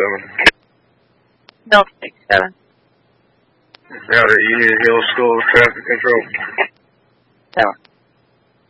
Delta 67. Outer Union Hill School Traffic Control. Tower.